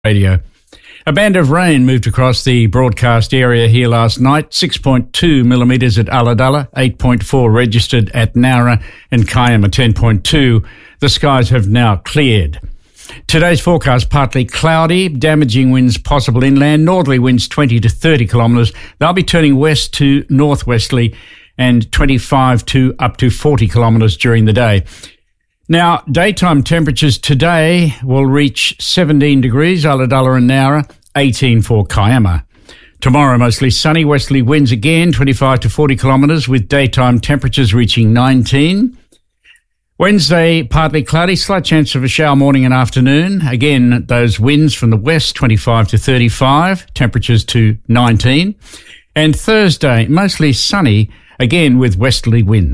Radio. A band of rain moved across the broadcast area here last night. 6.2 millimetres at Ulladulla, 8.4 registered at Nowra, and Kiama 10.2. The skies have now cleared. Today's forecast partly cloudy, damaging winds possible inland, northerly winds 20 to 30 kilometres. They'll be turning west to northwesterly and 25 to up to 40 kilometres during the day. Now, daytime temperatures today will reach 17 degrees, Ulladulla and Nowra, 18 for Kiama. Tomorrow, mostly sunny, westerly winds again, 25 to 40 kilometres, with daytime temperatures reaching 19. Wednesday, partly cloudy, slight chance of a shower morning and afternoon. Again, those winds from the west, 25 to 35, temperatures to 19. And Thursday, mostly sunny, again with westerly winds.